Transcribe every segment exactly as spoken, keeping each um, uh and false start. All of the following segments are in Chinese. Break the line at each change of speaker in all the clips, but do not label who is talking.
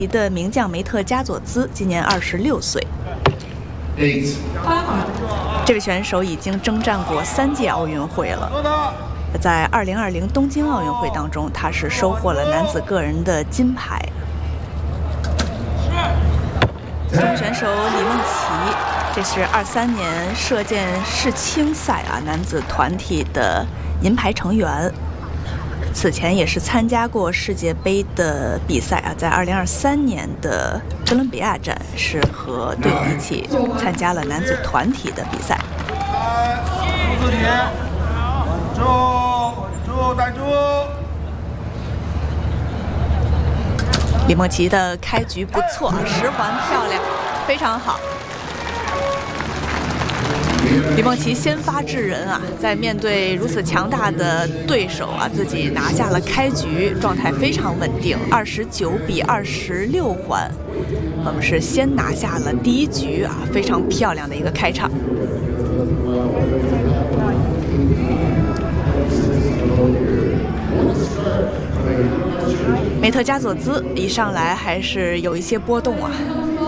的名将梅特加佐兹今年二十六岁。这位选手已经征战过三届奥运会了。在二零二零东京奥运会当中，他是收获了男子个人的金牌。中国选手李梦琪，这是二三年射箭世青赛啊男子团体的银牌成员。此前也是参加过世界杯的比赛啊，在二零二三年的哥伦比亚站是和队友一起参加了男子团体的比赛。
稳住，稳住，带住。
李梦琪的开局不错，十环漂亮，非常好。李梦琪先发制人啊，在面对如此强大的对手啊，自己拿下了开局，状态非常稳定，二十九比二十六环，我们是先拿下了第一局啊，非常漂亮的一个开场。梅特加佐兹一上来还是有一些波动啊。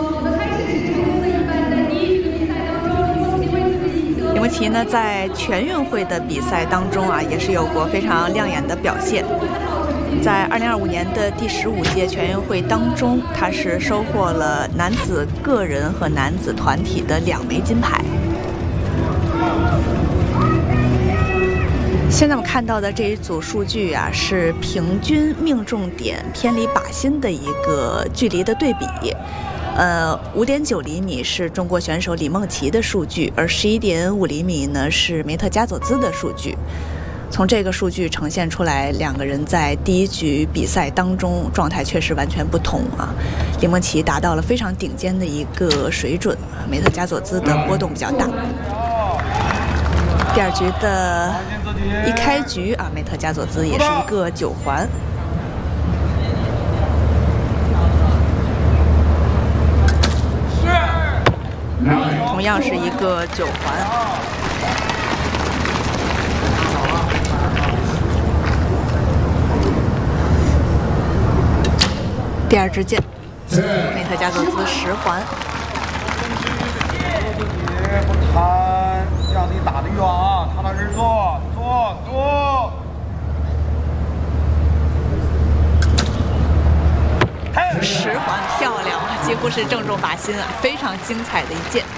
李梦琪呢，在全运会的比赛当中啊，也是有过非常亮眼的表现。在二零二五年的第十五届全运会当中，他是收获了男子个人和男子团体的两枚金牌。现在我们看到的这一组数据啊，是平均命中点偏离靶心的一个距离的对比。呃，五点九厘米是中国选手李梦琪的数据，而十一点五厘米呢是梅特加佐兹的数据。从这个数据呈现出来，两个人在第一局比赛当中状态确实完全不同啊。李梦琪达到了非常顶尖的一个水准，梅特加佐兹的波动比较大。第二局的一开局啊，梅特加佐兹也是一个九环。同样是一个九环。第二支箭，梅特加佐兹十环。
不贪，让你打得远啊，踏踏实实做，做，做。
十环漂亮啊，几乎是正中靶心啊，非常精彩的一箭。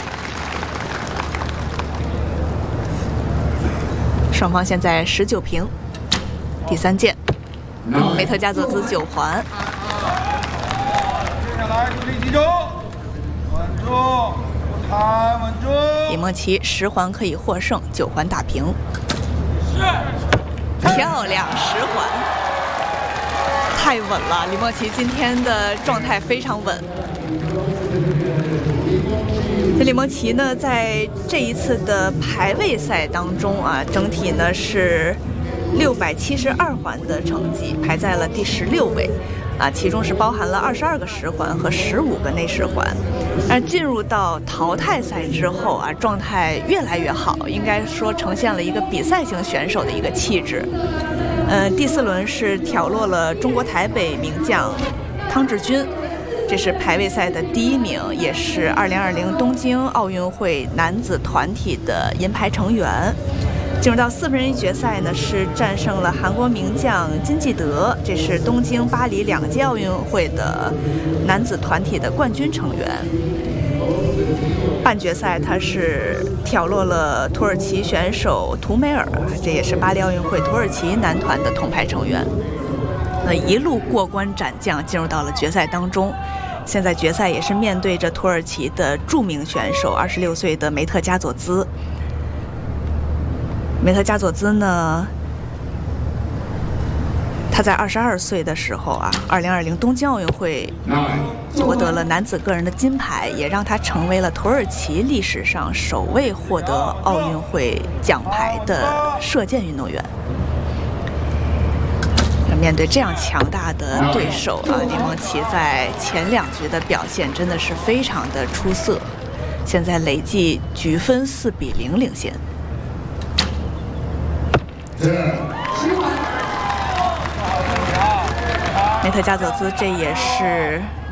双方现在十九平。第三箭，梅特加佐兹九环。
接下来注意集中，稳住，不贪，稳住。
李梦琪十环可以获胜，九环打平。漂亮，十环。太稳了，李梦琪今天的状态非常稳。这李梦琪呢，在这一次的排位赛当中啊，整体呢是六百七十二环的成绩，排在了第十六位，啊，其中是包含了二十二个十环和十五个内十环。而进入到淘汰赛之后啊，状态越来越好，应该说呈现了一个比赛型选手的一个气质。呃，第四轮是挑落了中国台北名将汤志军，这是排位赛的第一名，也是二零二零东京奥运会男子团体的银牌成员。进入到四分之一决赛呢，是战胜了韩国名将金继德，这是东京、巴黎两届奥运会的男子团体的冠军成员。半决赛他是挑落了土耳其选手图梅尔，这也是巴黎奥运会土耳其男团的铜牌成员。那一路过关斩将，进入到了决赛当中。现在决赛也是面对着土耳其的著名选手，二十六岁的梅特加佐兹。梅特加佐兹呢，他在二十二岁的时候啊，二零二零东京奥运会夺得了男子个人的金牌，也让他成为了土耳其历史上首位获得奥运会奖牌的射箭运动员。面对这样强大的对手啊，李梦琪在前两局的表现真的是非常的出色，现在累计局分四比零领先。梅特加佐兹这也是